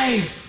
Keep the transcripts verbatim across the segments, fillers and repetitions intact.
life.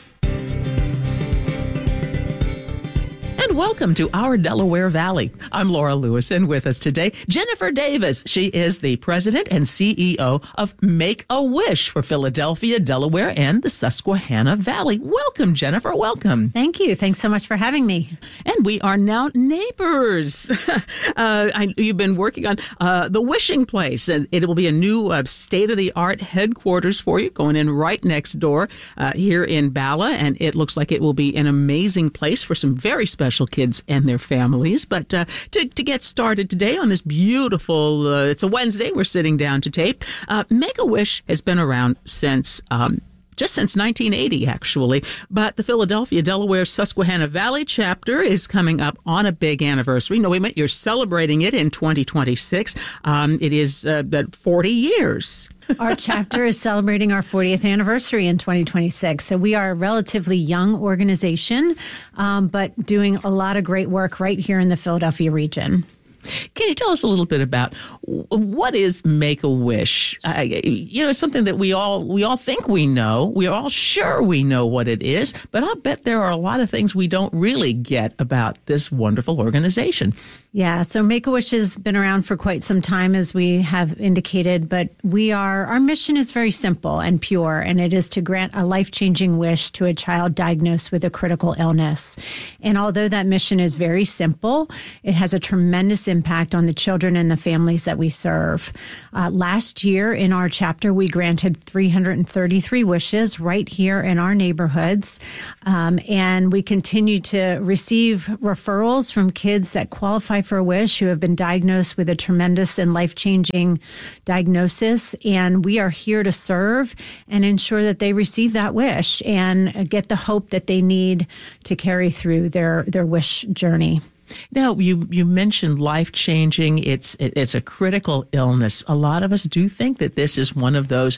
And welcome to our Delaware Valley. I'm Laura Lewis, and with us today, Jennifer Davis. She is the president and C E O of Make-A-Wish for Philadelphia, Delaware, and the Susquehanna Valley. Welcome, Jennifer. Welcome. Thank you. Thanks so much for having me. And we are now neighbors. uh, I, you've been working on uh, the Wishing Place, and it will be a new uh, state-of-the-art headquarters for you, going in right next door uh, here in Bala, and it looks like it will be an amazing place for some very special kids and their families. But uh, to, to get started today on this beautiful, uh, it's a Wednesday, we're sitting down to tape. Uh, Make-A-Wish has been around since... Um, just since nineteen eighty, actually. But the Philadelphia, Delaware, Susquehanna Valley chapter is coming up on a big anniversary. No, wait a minute, you're celebrating it in twenty twenty-six. Um, it is uh, forty years. Our chapter is celebrating our fortieth anniversary in twenty twenty-six. So we are a relatively young organization, um, but doing a lot of great work right here in the Philadelphia region. Can you tell us a little bit about what is Make-A-Wish? Uh, you know, it's something that we all we all think we know. We're all sure we know what it is, but I'll bet there are a lot of things we don't really get about this wonderful organization. Yeah, so Make-A-Wish has been around for quite some time, as we have indicated, but we are, our mission is very simple and pure, and it is to grant a life-changing wish to a child diagnosed with a critical illness. And although that mission is very simple, it has a tremendous impact on the children and the families that we serve. Uh, last year in our chapter, we granted three hundred thirty-three wishes right here in our neighborhoods, um, and we continue to receive referrals from kids that qualify for a wish who have been diagnosed with a tremendous and life-changing diagnosis, and we are here to serve and ensure that they receive that wish and get the hope that they need to carry through their, their wish journey. Now, you, you mentioned life-changing. It's it, it's a critical illness. A lot of us do think that this is one of those,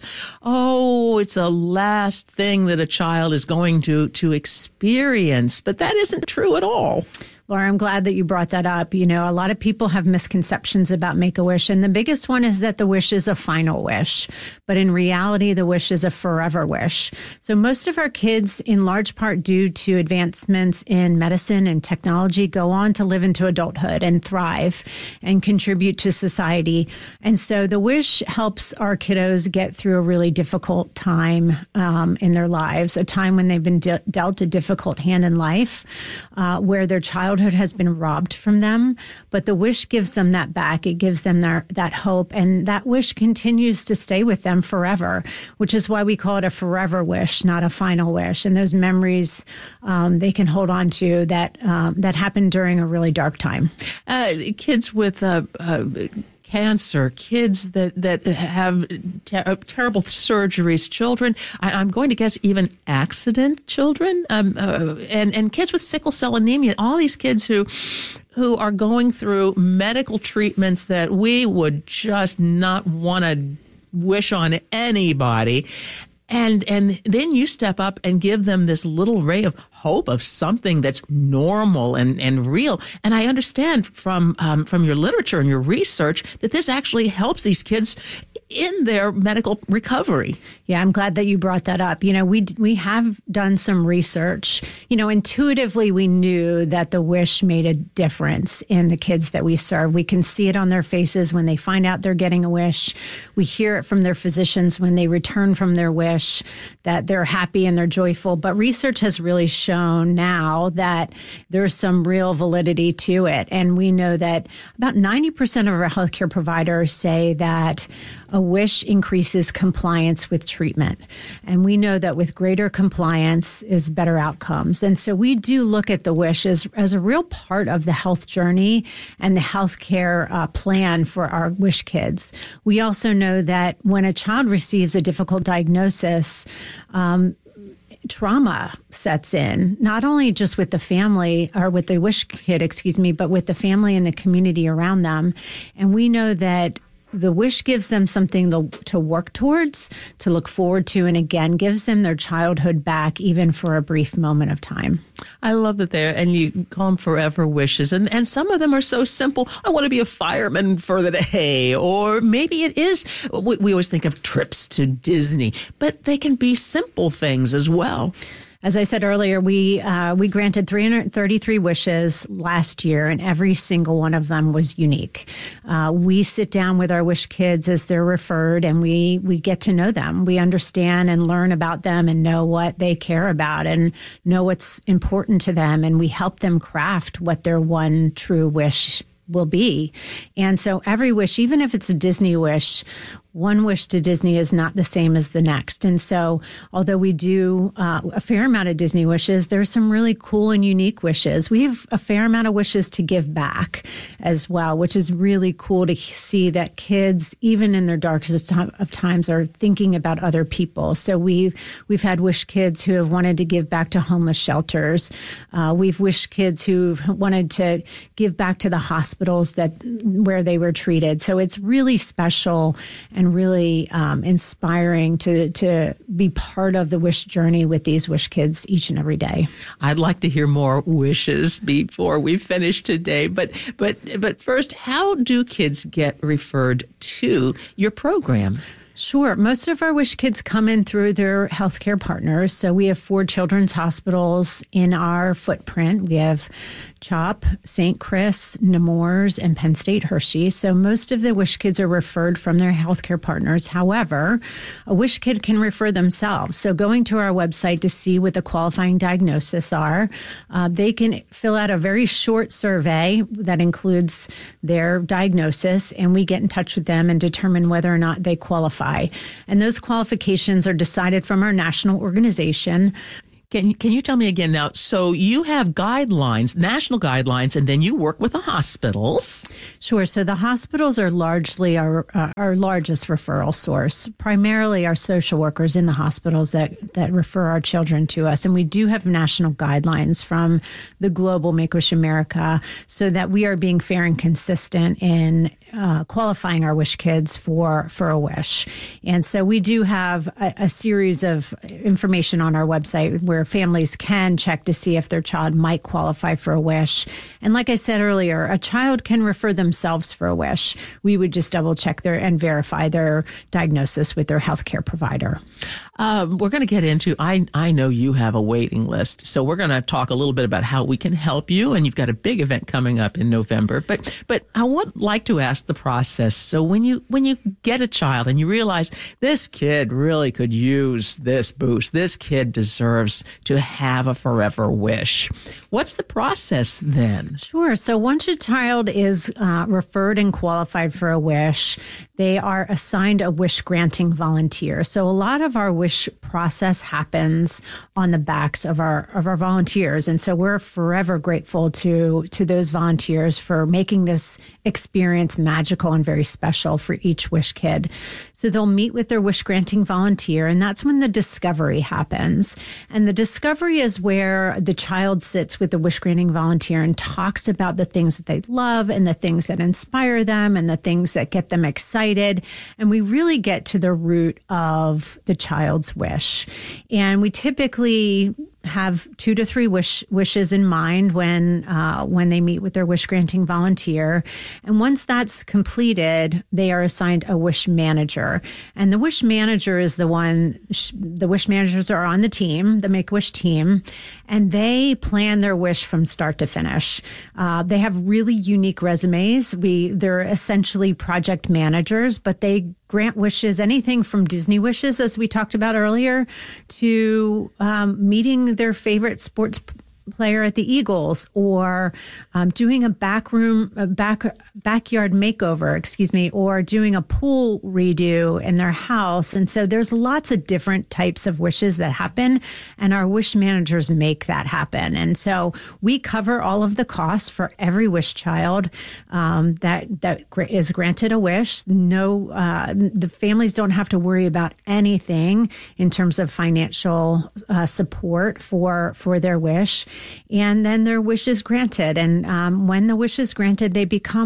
oh, it's a last thing that a child is going to, to experience. But that isn't true at all. Laura, I'm glad that you brought that up. You know, a lot of people have misconceptions about Make-A-Wish, and the biggest one is that the wish is a final wish. But in reality, the wish is a forever wish. So most of our kids, in large part due to advancements in medicine and technology, go on to live into adulthood and thrive and contribute to society. And so the wish helps our kiddos get through a really difficult time um, in their lives, a time when they've been de- dealt a difficult hand in life, uh, where their childhood has been robbed from them, but the wish gives them that back. It gives them their, that hope, and that wish continues to stay with them forever, which is why we call it a forever wish, not a final wish. And those memories um, they can hold on to that um, that happened during a really dark time. Uh, kids with uh, uh, cancer, kids that, that have ter- terrible surgeries, children, I, I'm going to guess even accident children, um, uh, and, and kids with sickle cell anemia, all these kids who who are going through medical treatments that we would just not want to wish on anybody. And and then you step up and give them this little ray of hope of something that's normal and, and real. And I understand from um, from your literature and your research that this actually helps these kids in their medical recovery. Yeah, I'm glad that you brought that up. You know, we we have done some research. You know, intuitively, we knew that the wish made a difference in the kids that we serve. We can see it on their faces when they find out they're getting a wish. We hear it from their physicians when they return from their wish, that they're happy and they're joyful. But research has really shown now that there's some real validity to it. And we know that about ninety percent of our healthcare providers say that a wish increases compliance with treatment. And we know that with greater compliance is better outcomes. And so we do look at the wish as, as a real part of the health journey and the healthcare uh, plan for our wish kids. We also know that when a child receives a difficult diagnosis, um, trauma sets in, not only just with the family or with the wish kid, excuse me, but with the family and the community around them. And we know that the wish gives them something to work towards, to look forward to, and again, gives them their childhood back, even for a brief moment of time. I love that there, and you call them forever wishes. And, and some of them are so simple. I want to be a fireman for the day. Or maybe it is, we, we always think of trips to Disney, but they can be simple things as well. As I said earlier, we uh, we granted three hundred thirty-three wishes last year, and every single one of them was unique. Uh, we sit down with our wish kids as they're referred, and we we get to know them. We understand and learn about them and know what they care about and know what's important to them, and we help them craft what their one true wish will be. And so every wish, even if it's a Disney wish, one wish to Disney is not the same as the next. And so although we do uh, a fair amount of Disney wishes, there's some really cool and unique wishes. We have a fair amount of wishes to give back as well, which is really cool to see that kids, even in their darkest of times, are thinking about other people. So we've, we've had wish kids who have wanted to give back to homeless shelters. Uh, we've wished kids who've wanted to give back to the hospitals that where they were treated. So it's really special and and really um, inspiring to to be part of the wish journey with these wish kids each and every day. I'd like to hear more wishes before we finish today, but but but first, how do kids get referred to your program? Sure. Most of our wish kids come in through their healthcare partners. So we have four children's hospitals in our footprint. We have CHOP, Saint Chris, Nemours, and Penn State Hershey. So most of the wish kids are referred from their healthcare partners. However, a wish kid can refer themselves. So going to our website to see what the qualifying diagnoses are, uh, they can fill out a very short survey that includes their diagnosis, and we get in touch with them and determine whether or not they qualify. And those qualifications are decided from our national organization. Can, can you tell me again now? So you have guidelines, national guidelines, and then you work with the hospitals. Sure. So the hospitals are largely our uh, our largest referral source, primarily our social workers in the hospitals that, that refer our children to us. And we do have national guidelines from the global Make-A-Wish America so that we are being fair and consistent in Uh, qualifying our wish kids for, for a wish. And so we do have a, a series of information on our website where families can check to see if their child might qualify for a wish. And like I said earlier, a child can refer themselves for a wish. We would just double check their and verify their diagnosis with their healthcare provider. Um, we're going to get into, I, I know you have a waiting list, so we're going to talk a little bit about how we can help you, and you've got a big event coming up in November. But but I would like to ask the process. So when you when you get a child and you realize this kid really could use this boost, this kid deserves to have a forever wish, what's the process then? Sure. So once a child is uh, referred and qualified for a wish, they are assigned a wish granting volunteer. So a lot of our wish process happens on the backs of our of our volunteers, and so we're forever grateful to to those volunteers for making this experience magical and very special for each wish kid. So they'll meet with their wish granting volunteer, and that's when the discovery happens. And the discovery is where the child sits with the wish granting volunteer and talks about the things that they love and the things that inspire them and the things that get them excited. And we really get to the root of the child's wish. And we typically have two to three wish wishes in mind when uh, when they meet with their wish granting volunteer. And once that's completed, they are assigned a wish manager. And the wish manager is the one, the wish managers are on the team, the Make-A-Wish team, and they plan their wish from start to finish. Uh, they have really unique resumes. We They're essentially project managers, but they grant wishes, anything from Disney wishes, as we talked about earlier, to um, meeting their favorite sports p- player at the Eagles, or um, doing a back room, a back backyard makeover, excuse me, or doing a pool redo in their house. And so there's lots of different types of wishes that happen, and our wish managers make that happen. And so we cover all of the costs for every wish child um, that that is granted a wish. No, uh, the families don't have to worry about anything in terms of financial uh, support for for their wish. And then their wish is granted. And um, when the wish is granted, they become a,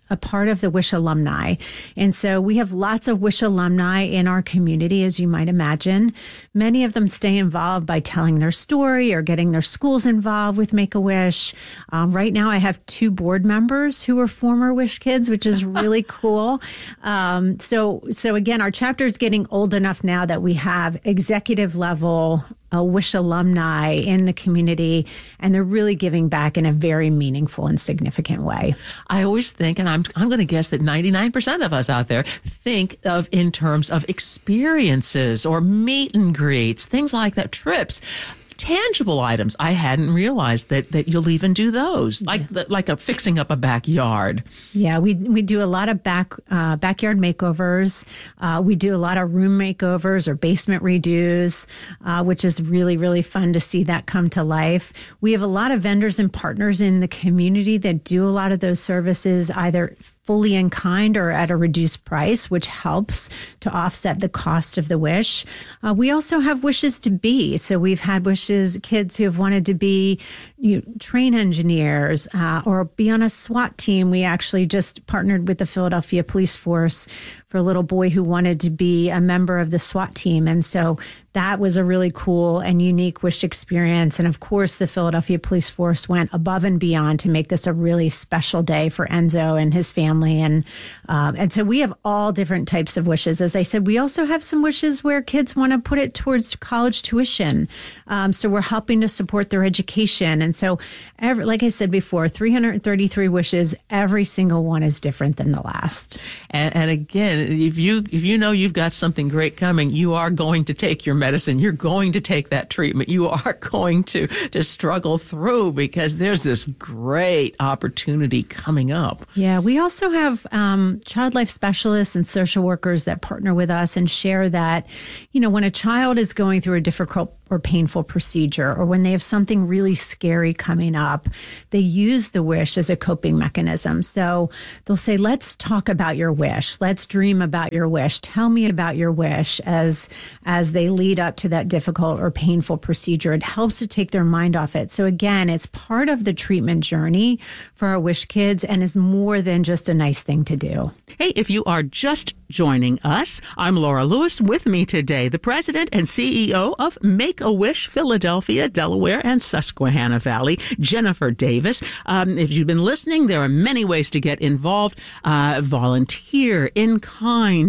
a part of the Wish alumni. And so we have lots of Wish alumni in our community, as you might imagine. Many of them stay involved by telling their story or getting their schools involved with Make-A-Wish. Um, right now, I have two board members who are former Wish kids, which is really cool. Um, so, so again, our chapter is getting old enough now that we have executive level uh, Wish alumni in the community, and they're really giving back in a very meaningful and significant way. I always think, and I'm I'm going to guess that ninety-nine percent of us out there think of in terms of experiences or meet and greets, things like that, trips. Tangible items. I hadn't realized that that you'll even do those, like yeah. the, like a fixing up a backyard. Yeah, we we do a lot of back uh, backyard makeovers. Uh, we do a lot of room makeovers or basement redos, uh, which is really really fun to see that come to life. We have a lot of vendors and partners in the community that do a lot of those services, either fully in kind or at a reduced price, which helps to offset the cost of the wish. Uh, we also have wishes to be. So we've had wishes, kids who have wanted to be you know, train engineers uh, or be on a SWAT team. We actually just partnered with the Philadelphia Police Force for a little boy who wanted to be a member of the SWAT team. And so that was a really cool and unique wish experience. And of course, the Philadelphia Police Force went above and beyond to make this a really special day for Enzo and his family. And um, and so we have all different types of wishes. As I said, we also have some wishes where kids want to put it towards college tuition. Um, so we're helping to support their education. And so, every, like I said before, three hundred thirty-three wishes, every single one is different than the last. And, and again, if you if you know you've got something great coming, you are going to take your medicine. You're going to take that treatment. You are going to, to struggle through because there's this great opportunity coming up. Yeah, we also have um, child life specialists and social workers that partner with us and share that, you know, when a child is going through a difficult or painful procedure, or when they have something really scary coming up, they use the wish as a coping mechanism. So they'll say, let's talk about your wish. Let's dream about your wish. Tell me about your wish as, as they lead up to that difficult or painful procedure. It helps to take their mind off it. So again, it's part of the treatment journey for our wish kids and is more than just a nice thing to do. Hey, if you are just joining us, I'm Laura Lewis. With me today, the president and C E O of Make-A-Wish Philadelphia, Delaware, and Susquehanna Valley, Jennifer Davis. Um, if you've been listening, there are many ways to get involved. Uh, volunteer, in kind,